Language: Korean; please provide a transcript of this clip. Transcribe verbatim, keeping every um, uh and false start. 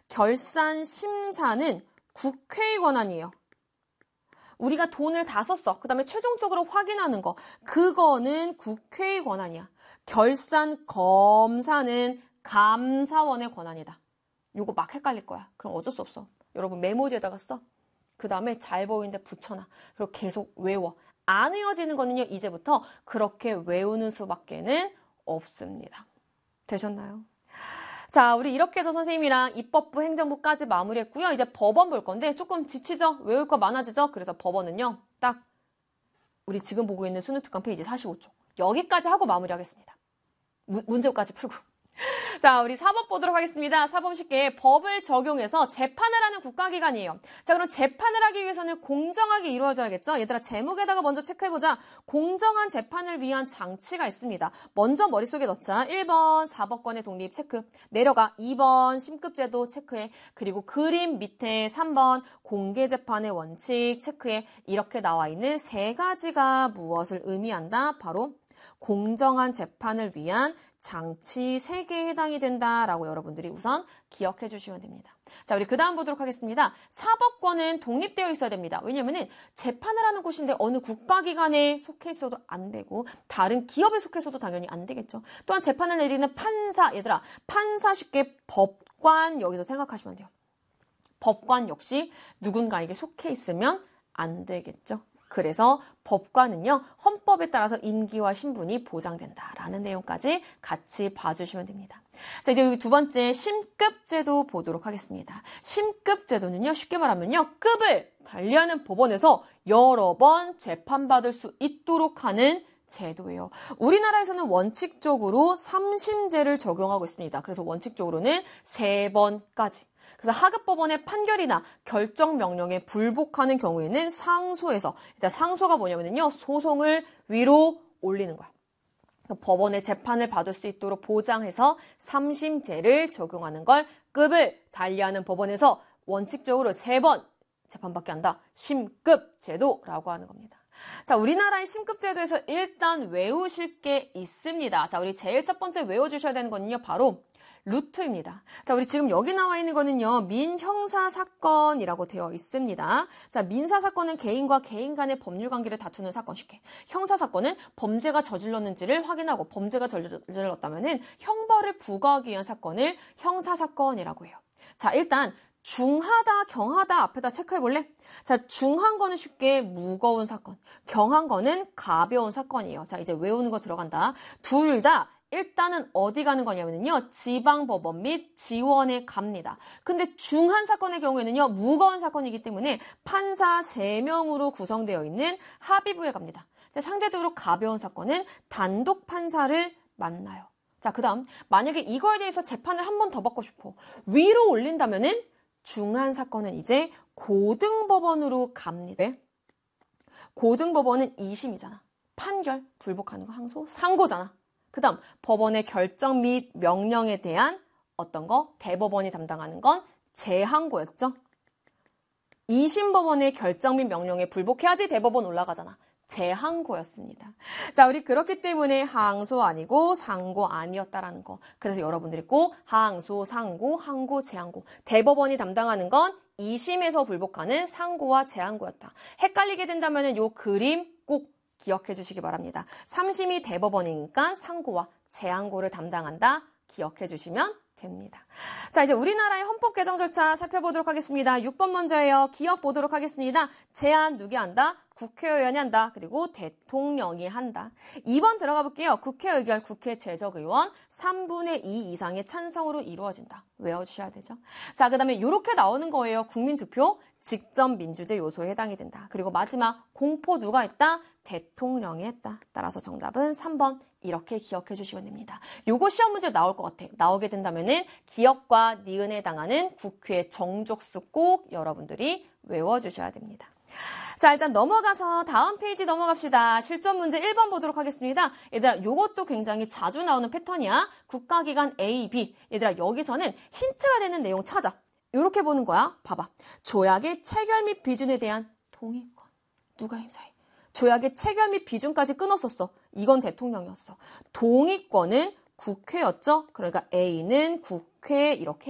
결산 심사는 국회의 권한이에요. 우리가 돈을 다 썼어. 그 다음에 최종적으로 확인하는 거. 그거는 국회의 권한이야. 결산 검사는 감사원의 권한이다. 요거 막 헷갈릴 거야. 그럼 어쩔 수 없어. 여러분 메모지에다가 써. 그 다음에 잘 보이는데 붙여놔. 그리고 계속 외워. 안 외워지는 거는요. 이제부터 그렇게 외우는 수밖에는 없습니다. 되셨나요? 자, 우리 이렇게 해서 선생님이랑 입법부, 행정부까지 마무리했고요. 이제 법원 볼 건데 조금 지치죠? 외울 거 많아지죠? 그래서 법원은요. 딱 우리 지금 보고 있는 수능특강 페이지 사십오 쪽. 여기까지 하고 마무리하겠습니다. 무, 문제까지 풀고. 자, 우리 사법 보도록 하겠습니다. 사법 쉽게 법을 적용해서 재판을 하는 국가기관이에요. 자, 그럼 재판을 하기 위해서는 공정하게 이루어져야겠죠? 얘들아, 제목에다가 먼저 체크해보자. 공정한 재판을 위한 장치가 있습니다. 먼저 머릿속에 넣자. 일 번 사법권의 독립 체크. 내려가. 이 번 심급제도 체크해. 그리고 그림 밑에 삼 번 공개재판의 원칙 체크해. 이렇게 나와 있는 세 가지가 무엇을 의미한다? 바로 공정한 재판을 위한 장치 세 개에 해당이 된다라고 여러분들이 우선 기억해 주시면 됩니다. 자, 우리 그 다음 보도록 하겠습니다. 사법권은 독립되어 있어야 됩니다. 왜냐면은 재판을 하는 곳인데 어느 국가기관에 속해 있어도 안 되고 다른 기업에 속해 있어도 당연히 안 되겠죠. 또한 재판을 내리는 판사, 얘들아, 판사 쉽게 법관 여기서 생각하시면 돼요. 법관 역시 누군가에게 속해 있으면 안 되겠죠. 그래서 법관은요, 헌법에 따라서 임기와 신분이 보장된다라는 내용까지 같이 봐주시면 됩니다. 자, 이제 두 번째 심급제도 보도록 하겠습니다. 심급제도는요, 쉽게 말하면요, 급을 달리하는 법원에서 여러 번 재판받을 수 있도록 하는 제도예요. 우리나라에서는 원칙적으로 삼심제를 적용하고 있습니다. 그래서 원칙적으로는 세 번까지. 그래서 하급법원의 판결이나 결정명령에 불복하는 경우에는 상소해서, 일단 상소가 뭐냐면요, 소송을 위로 올리는 거야. 법원의 재판을 받을 수 있도록 보장해서 삼심제를 적용하는 걸 급을 달리하는 법원에서 원칙적으로 세 번 재판받게 한다. 심급제도라고 하는 겁니다. 자, 우리나라의 심급제도에서 일단 외우실 게 있습니다. 자, 우리 제일 첫 번째 외워주셔야 되는 거는요, 바로 루트입니다. 자, 우리 지금 여기 나와 있는 거는요, 민형사사건이라고 되어 있습니다. 자, 민사사건은 개인과 개인 간의 법률 관계를 다투는 사건 쉽게. 형사사건은 범죄가 저질렀는지를 확인하고 범죄가 저질렀다면은 형벌을 부과하기 위한 사건을 형사사건이라고 해요. 자, 일단 중하다, 경하다 앞에다 체크해 볼래? 자, 중한 거는 쉽게 무거운 사건, 경한 거는 가벼운 사건이에요. 자, 이제 외우는 거 들어간다. 둘 다 일단은 어디 가는 거냐면요, 지방법원 및 지원에 갑니다. 근데 중한 사건의 경우에는요, 무거운 사건이기 때문에 판사 세 명으로 구성되어 있는 합의부에 갑니다. 근데 상대적으로 가벼운 사건은 단독 판사를 만나요. 자, 그 다음 만약에 이거에 대해서 재판을 한 번 더 받고 싶어. 위로 올린다면은 중한 사건은 이제 고등법원으로 갑니다. 고등법원은 이 심이잖아. 판결, 불복하는 거 항소, 상고잖아. 그 다음 법원의 결정 및 명령에 대한 어떤 거? 대법원이 담당하는 건 재항고였죠. 이 심 법원의 결정 및 명령에 불복해야지 대법원 올라가잖아. 재항고였습니다. 자, 우리 그렇기 때문에 항소 아니고 상고 아니었다라는 거. 그래서 여러분들이 꼭 항소, 상고, 항고, 재항고. 대법원이 담당하는 건 이 심에서 불복하는 상고와 재항고였다. 헷갈리게 된다면 요 그림 꼭 기억해 주시기 바랍니다. 삼 심이 대법원이니까 상고와 재항고를 담당한다. 기억해 주시면 됩니다. 자, 이제 우리나라의 헌법 개정 절차 살펴보도록 하겠습니다. 육 번 먼저예요. 기억 보도록 하겠습니다. 제안 누가 한다? 국회의원이 한다. 그리고 대통령이 한다. 이 번 들어가 볼게요. 국회 의결, 국회 제적의원 삼분의 이 이상의 찬성으로 이루어진다. 외워주셔야 되죠. 자, 그 다음에 이렇게 나오는 거예요. 국민투표, 직접민주제 요소에 해당이 된다. 그리고 마지막 공포 누가 했다? 대통령이 했다. 따라서 정답은 삼 번. 이렇게 기억해 주시면 됩니다. 요거 시험 문제 나올 것 같아. 나오게 된다면은 기억과 니은에 해당하는 국회 정족수 꼭 여러분들이 외워주셔야 됩니다. 자, 일단 넘어가서 다음 페이지 넘어갑시다. 실전 문제 일 번 보도록 하겠습니다. 얘들아, 요것도 굉장히 자주 나오는 패턴이야. 국가기관 A, B. 얘들아, 여기서는 힌트가 되는 내용 찾아. 이렇게 보는 거야. 봐봐. 조약의 체결 및 비준에 대한 동의권. 누가 행사해? 조약의 체결 및 비준까지 끊었었어. 이건 대통령이었어. 동의권은 국회였죠. 그러니까 A는 국회 이렇게